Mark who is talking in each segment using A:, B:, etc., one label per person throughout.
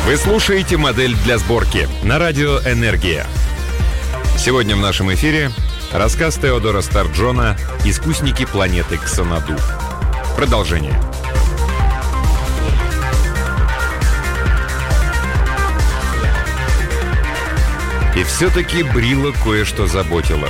A: Вы слушаете «Модель для сборки» на радио «Энергия». Сегодня в нашем эфире рассказ Теодора Старджона «Искусники планеты Ксанаду». Продолжение. И все-таки Брила кое-что заботило.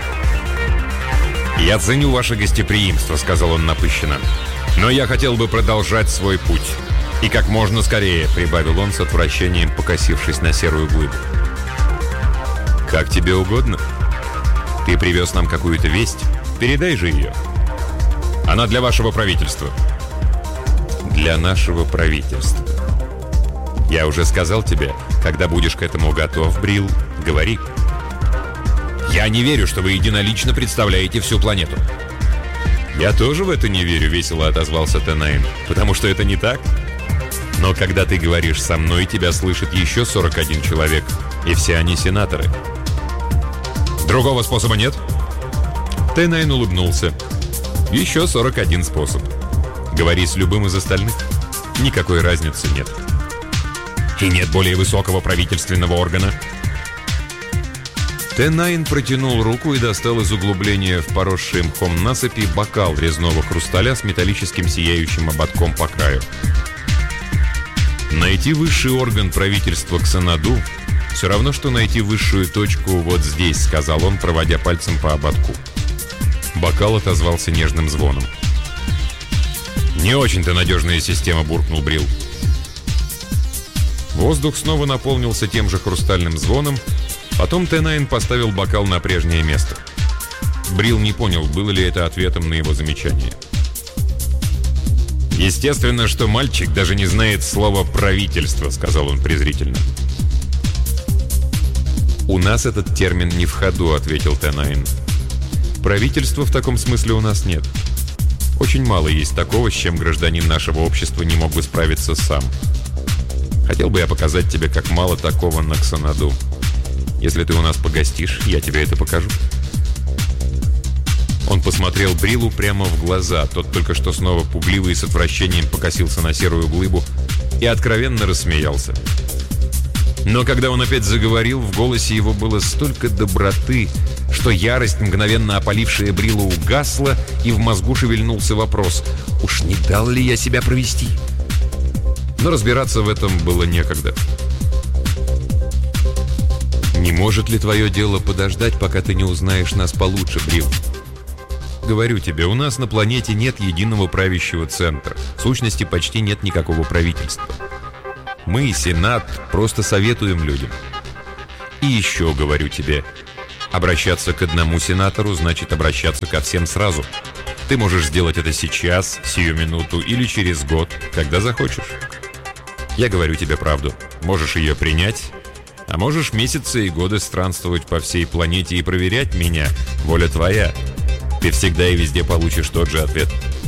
A: «Я ценю ваше гостеприимство», — сказал он напыщенно. «Но я хотел бы продолжать свой путь. И как можно скорее», — прибавил он с отвращением, покосившись на серую глыбу. «Как тебе угодно. Ты привез нам какую-то весть. Передай же ее. Она для вашего правительства». «Для нашего правительства. Я уже сказал тебе, когда будешь к этому готов, Брил, говори». «Я не верю, что вы единолично представляете всю планету». «Я тоже в это не верю», — весело отозвался Т-9, «потому что это не так. Но когда ты говоришь со мной, тебя слышит еще 41 человек, и все они сенаторы». «Другого способа нет?» Т-9 улыбнулся. «Еще 41 способ. Говори с любым из остальных. Никакой разницы нет». «И нет более высокого правительственного органа?» Т-9 протянул руку и достал из углубления в поросшей мхом насыпи бокал резного хрусталя с металлическим сияющим ободком по краю. «Найти высший орган правительства Ксанаду все равно, что найти высшую точку вот здесь», — сказал он, проводя пальцем по ободку. Бокал отозвался нежным звоном. «Не очень-то надежная система», — буркнул Брил. Воздух снова наполнился тем же хрустальным звоном. Потом Т-9 поставил бокал на прежнее место. Брил не понял, было ли это ответом на его замечание. «Естественно, что мальчик даже не знает слова «правительство», — сказал он презрительно. «У нас этот термин не в ходу», — ответил Т-9. «Правительства в таком смысле у нас нет. Очень мало есть такого, с чем гражданин нашего общества не мог бы справиться сам. Хотел бы я показать тебе, как мало такого на Ксанаду. Если ты у нас погостишь, я тебе это покажу». Он посмотрел Брилу прямо в глаза. Тот только что снова пугливо и с отвращением покосился на серую глыбу и откровенно рассмеялся. Но когда он опять заговорил, в голосе его было столько доброты, что ярость, мгновенно опалившая Брилу, угасла, и в мозгу шевельнулся вопрос: «Уж не дал ли я себя провести?» Но разбираться в этом было некогда. «Не может ли твое дело подождать, пока ты не узнаешь нас получше, Брил? Говорю тебе, у нас на планете нет единого правящего центра. В сущности, почти нет никакого правительства. Мы, Сенат, просто советуем людям. И еще говорю тебе, обращаться к одному сенатору значит обращаться ко всем сразу. Ты можешь сделать это сейчас, сию минуту или через год, когда захочешь. Я говорю тебе правду. Можешь ее принять, а можешь месяцы и годы странствовать по всей планете и проверять меня. Воля твоя. Ты всегда и везде получишь тот же ответ».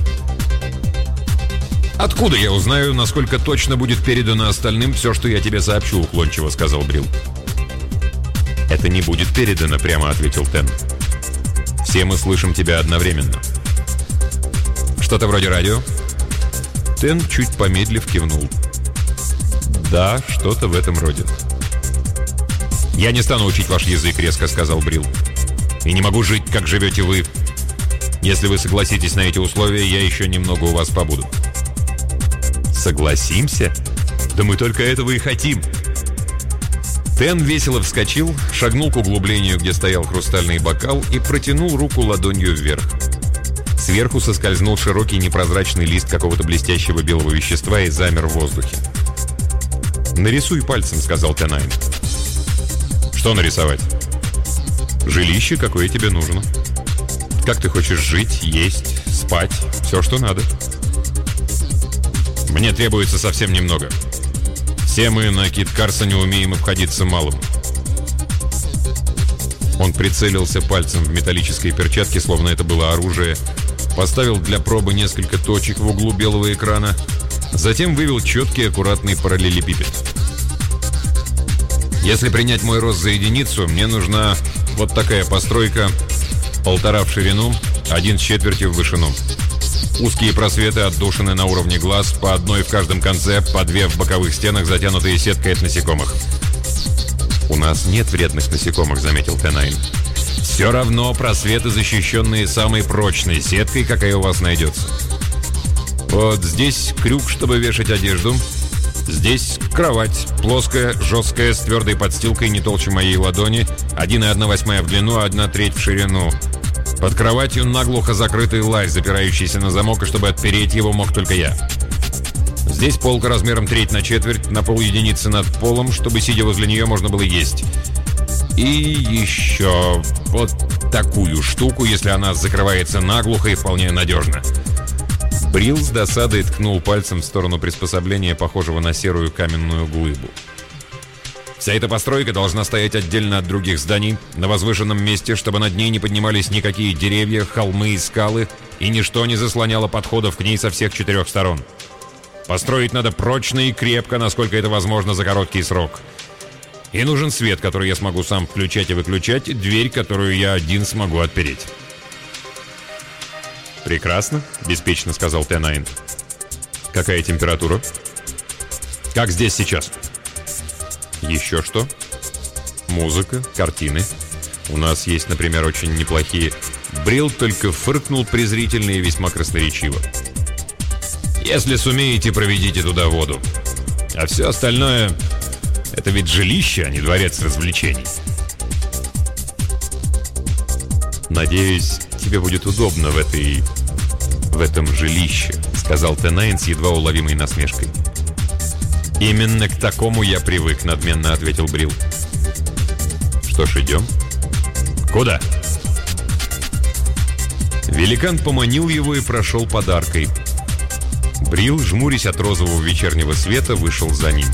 A: «Откуда я узнаю, насколько точно будет передано остальным все, что я тебе сообщу?» — уклончиво сказал Брил. «Это не будет передано», — прямо ответил Тен. «Все мы слышим тебя одновременно». «Что-то вроде радио?» Тен, чуть помедлив, кивнул. «Да, что-то в этом роде». «Я не стану учить ваш язык», — резко сказал Брил. «И не могу жить, как живете вы. Если вы согласитесь на эти условия, я еще немного у вас побуду». «Согласимся? Да мы только этого и хотим». Тен весело вскочил, шагнул к углублению, где стоял хрустальный бокал, и протянул руку ладонью вверх. Сверху соскользнул широкий непрозрачный лист какого-то блестящего белого вещества и замер в воздухе. «Нарисуй пальцем», — сказал Т-9. «Что нарисовать?» «Жилище, какое тебе нужно. Как ты хочешь жить, есть, спать, все, что надо». «Мне требуется совсем немного. Все мы на Кит-Карсоне умеем обходиться малым». Он прицелился пальцем в металлической перчатке, словно это было оружие, поставил для пробы несколько точек в углу белого экрана, затем вывел четкий аккуратный параллелепипед. «Если принять мой рост за единицу, мне нужна вот такая постройка, 1,5 в ширину, 1/4 в вышину. Узкие просветы отдушины на уровне глаз, по одной в каждом конце, по две в боковых стенах, затянутые сеткой от насекомых. «У нас нет вредных насекомых», — заметил Т-9. «Все равно просветы, защищенные самой прочной сеткой, какая у вас найдется. Вот здесь крюк, чтобы вешать одежду. Здесь кровать, плоская, жесткая, с твердой подстилкой не толще моей ладони, 1,1/8 в длину, 1/3 в ширину. Под кроватью наглухо закрытый ларь, запирающийся на замок, и чтобы отпереть его мог только я. Здесь полка размером 1/3 на полуединицы над полом, чтобы, сидя возле нее, можно было есть. И еще вот такую штуку, если она закрывается наглухо и вполне надежно». Брил с досадой ткнул пальцем в сторону приспособления, похожего на серую каменную глыбу. «Вся эта постройка должна стоять отдельно от других зданий, на возвышенном месте, чтобы над ней не поднимались никакие деревья, холмы и скалы, и ничто не заслоняло подходов к ней со всех 4 сторон. Построить надо прочно и крепко, насколько это возможно за короткий срок. И нужен свет, который я смогу сам включать и выключать, и дверь, которую я один смогу отпереть». «Прекрасно», — беспечно сказал Т-9. «Какая температура?» «Как здесь сейчас?» «Еще что?» «Музыка, картины. У нас есть, например, очень неплохие...» Брил только фыркнул презрительно и весьма красноречиво. «Если сумеете, проведите туда воду. А все остальное... это ведь жилище, а не дворец развлечений». «Надеюсь, тебе будет удобно в этом жилище», — сказал Т-9 с едва уловимой насмешкой. «Именно к такому я привык», — надменно ответил Брил. «Что ж, идем?» «Куда?» Великан поманил его и прошел под аркой. Брил, жмурясь от розового вечернего света, вышел за ним.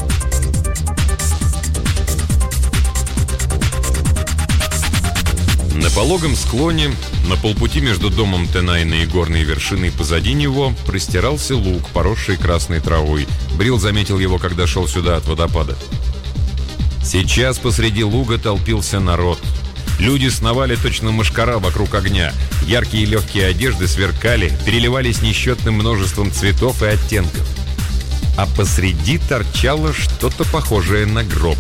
A: На пологом склоне, на полпути между домом Т-9 и горной вершиной позади него, простирался луг, поросший красной травой. Брил заметил его, когда шел сюда от водопада. Сейчас посреди луга толпился народ. Люди сновали точно мошкара вокруг огня. Яркие и легкие одежды сверкали, переливались несчетным множеством цветов и оттенков. А посреди торчало что-то похожее на гроб.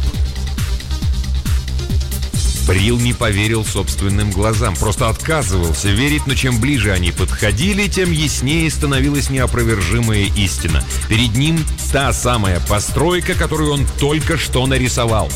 A: Брил не поверил собственным глазам, просто отказывался верить, но чем ближе они подходили, тем яснее становилась неопровержимая истина. Перед ним та самая постройка, которую он только что нарисовал.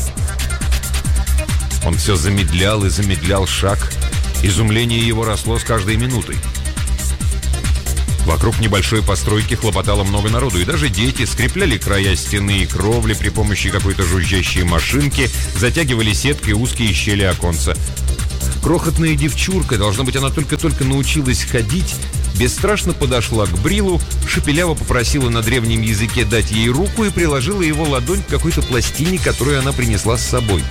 A: Он все замедлял и замедлял шаг. Изумление его росло с каждой минутой. Вокруг небольшой постройки хлопотало много народу, и даже дети скрепляли края стены и кровли при помощи какой-то жужжащей машинки, затягивали сеткой узкие щели оконца. Крохотная девчурка, должно быть, она только-только научилась ходить, бесстрашно подошла к Брилу, шепеляво попросила на древнем языке дать ей руку и приложила его ладонь к какой-то пластине, которую она принесла с собой.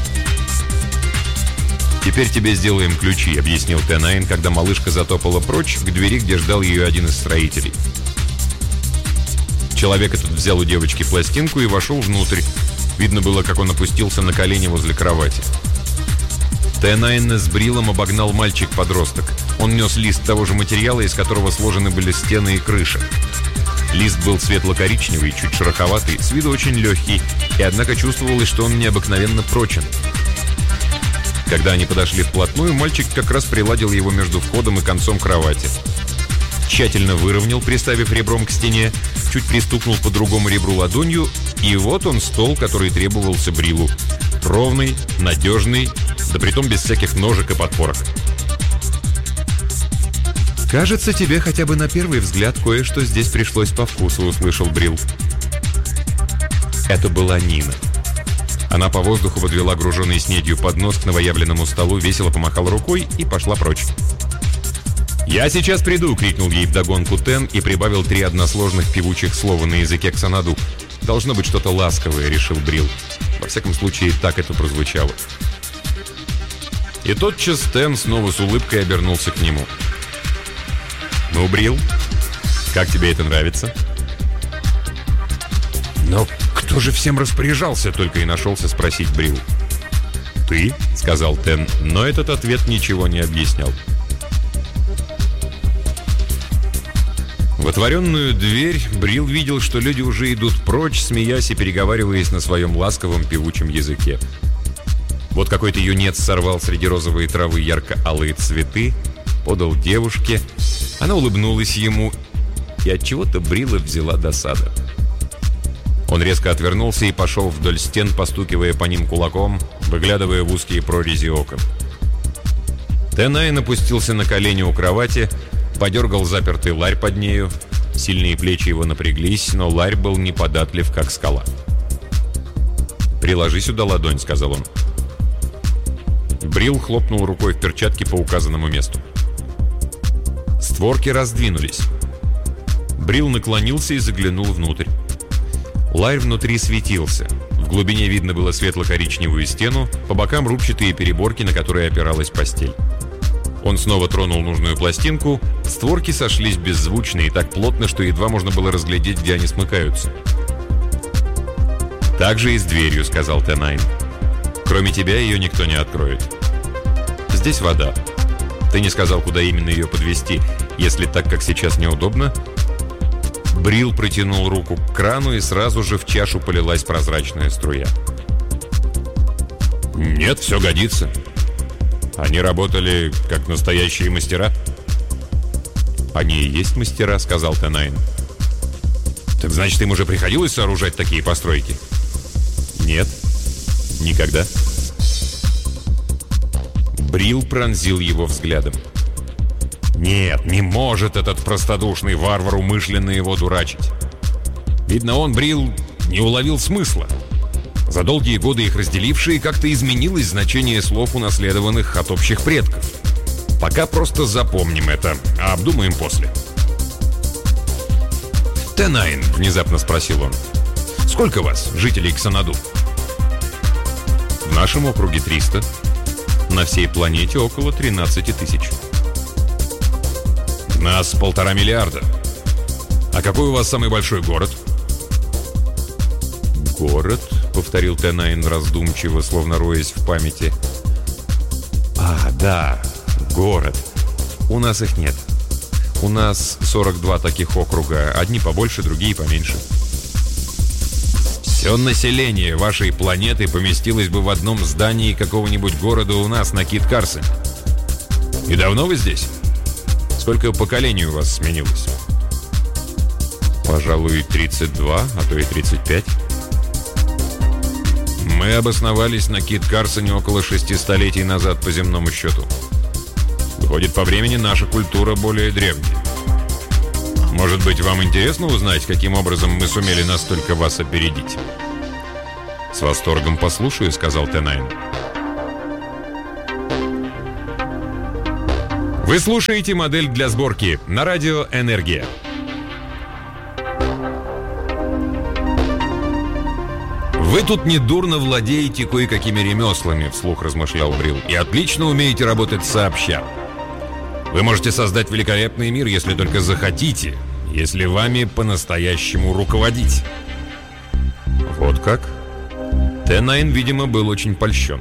A: «Теперь тебе сделаем ключи», — объяснил Т-9, когда малышка затопала прочь к двери, где ждал ее один из строителей. Человек этот взял у девочки пластинку и вошел внутрь. Видно было, как он опустился на колени возле кровати. Т-9 с Брилом обогнал мальчик-подросток. Он нес лист того же материала, из которого сложены были стены и крыша. Лист был светло-коричневый, чуть шероховатый, с виду очень легкий, и однако чувствовалось, что он необыкновенно прочен. Когда они подошли вплотную, мальчик как раз приладил его между входом и концом кровати. Тщательно выровнял, приставив ребром к стене, чуть пристукнул по другому ребру ладонью, и вот он стол, который требовался Брилу. Ровный, надежный, да притом без всяких ножек и подпорок. «Кажется, тебе хотя бы на первый взгляд кое-что здесь пришлось по вкусу», — услышал Брил. Это была Нина. Она по воздуху подвела груженный снедью поднос к новоявленному столу, весело помахала рукой и пошла прочь. «Я сейчас приду!» — крикнул ей вдогонку Тен и прибавил 3 односложных певучих слова на языке Ксанаду. «Должно быть что-то ласковое», — решил Брил. Во всяком случае, так это прозвучало. И тотчас Тен снова с улыбкой обернулся к нему. «Ну, Брил, как тебе это нравится?» «Но кто же всем распоряжался?» — только и нашелся спросить Брил. «Ты?» — сказал Тен, но этот ответ ничего не объяснял. В отворенную дверь Брил видел, что люди уже идут прочь, смеясь и переговариваясь на своем ласковом певучем языке. Вот какой-то юнец сорвал среди розовой травы ярко-алые цветы, подал девушке. Она улыбнулась ему, и от чего-то Брила взяла досада. Он резко отвернулся и пошел вдоль стен, постукивая по ним кулаком, выглядывая в узкие прорези окон. Т-9 опустился на колени у кровати, подергал запертый ларь под нею. Сильные плечи его напряглись, но ларь был неподатлив, как скала. «Приложи сюда ладонь», — сказал он. Брил хлопнул рукой в перчатке по указанному месту. Створки раздвинулись. Брил наклонился и заглянул внутрь. Ларь внутри светился. В глубине видно было светло-коричневую стену, по бокам рубчатые переборки, на которые опиралась постель. Он снова тронул нужную пластинку. Створки сошлись беззвучно и так плотно, что едва можно было разглядеть, где они смыкаются. «Так же и с дверью», — сказал Т-9. «Кроме тебя ее никто не откроет. Здесь вода. Ты не сказал, куда именно ее подвести. Если так, как сейчас, неудобно...» Брил протянул руку к крану, и сразу же в чашу полилась прозрачная струя. «Нет, все годится. Они работали как настоящие мастера». «Они и есть мастера», — сказал Т-9. «Так значит, им уже приходилось сооружать такие постройки?» «Нет, никогда». Брил пронзил его взглядом. Нет, не может этот простодушный варвар умышленно его дурачить. Видно, он, Брил, не уловил смысла. За долгие годы их разделившие, как-то изменилось значение слов, унаследованных от общих предков. Пока просто запомним это, а обдумаем после. «Т-9», — внезапно спросил он, — «сколько вас, жителей Ксанаду?» «В нашем округе 300. На всей планете около 13 тысяч». «Нас 1,5 миллиарда. А какой у вас самый большой город?» «Город?» — повторил Т-9 раздумчиво, словно роясь в памяти. «А, да, город. У нас их нет. У нас 42 таких округа. Одни побольше, другие поменьше». «Все население вашей планеты поместилось бы в одном здании какого-нибудь города у нас на Кит-Карсоне. И давно вы здесь? Сколько поколений у вас сменилось?» «Пожалуй, 32, а то и 35. Мы обосновались на Кит-Карсоне около 6 столетий назад по земному счету. Выходит, по времени наша культура более древняя. Может быть, вам интересно узнать, каким образом мы сумели настолько вас опередить?» «С восторгом послушаю», — сказал Т-9. Вы слушаете «Модель для сборки» на радио «Энергия». «Вы тут недурно владеете кое-какими ремеслами», — вслух размышлял Брил, «и отлично умеете работать сообща. Вы можете создать великолепный мир, если только захотите, если вами по-настоящему руководить». «Вот как?» Т-9, видимо, был очень польщен.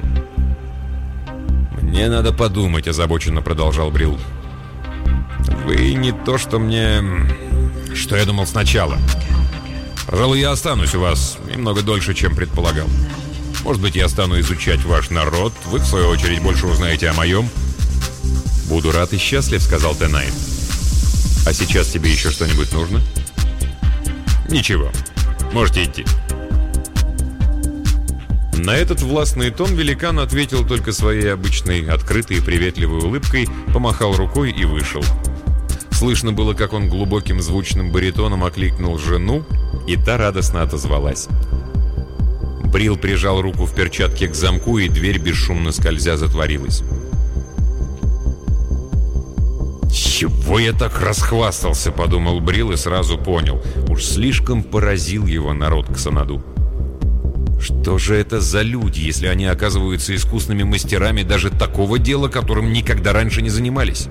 A: «Мне надо подумать», — озабоченно продолжал Брил. «Вы не то, что я думал сначала. Пожалуй, я останусь у вас немного дольше, чем предполагал. Может быть, я стану изучать ваш народ, вы, в свою очередь, больше узнаете о моем». «Буду рад и счастлив», — сказал Т-9. «А сейчас тебе еще что-нибудь нужно?» «Ничего. Можете идти». На этот властный тон великан ответил только своей обычной, открытой и приветливой улыбкой, помахал рукой и вышел. Слышно было, как он глубоким звучным баритоном окликнул жену, и та радостно отозвалась. Брил прижал руку в перчатке к замку, и дверь бесшумно скользя затворилась. «Чего я так расхвастался?» — подумал Брил и сразу понял. Уж слишком поразил его народ Ксанаду. Что же это за люди, если они оказываются искусными мастерами даже такого дела, которым никогда раньше не занимались?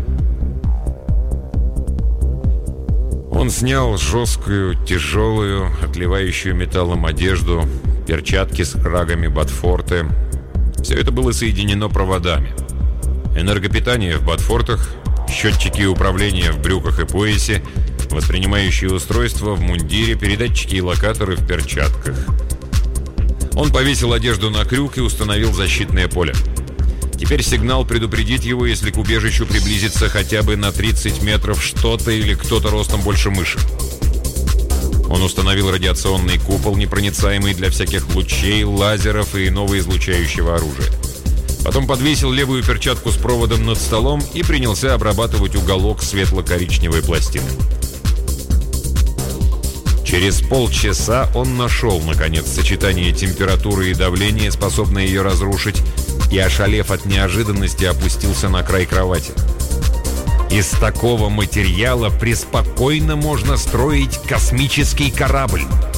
A: Он снял жесткую, тяжелую, отливающую металлом одежду, перчатки с крагами ботфорты. Все это было соединено проводами. Энергопитание в ботфортах, счетчики управления в брюках и поясе, воспринимающие устройства в мундире, передатчики и локаторы в перчатках. Он повесил одежду на крюк и установил защитное поле. Теперь сигнал предупредит его, если к убежищу приблизится хотя бы на 30 метров что-то или кто-то ростом больше мыши. Он установил радиационный купол, непроницаемый для всяких лучей, лазеров и иного излучающего оружия. Потом подвесил левую перчатку с проводом над столом и принялся обрабатывать уголок светло-коричневой пластины. Через полчаса он нашел, наконец, сочетание температуры и давления, способное ее разрушить, и, ошалев от неожиданности, опустился на край кровати. Из такого материала преспокойно можно строить космический корабль.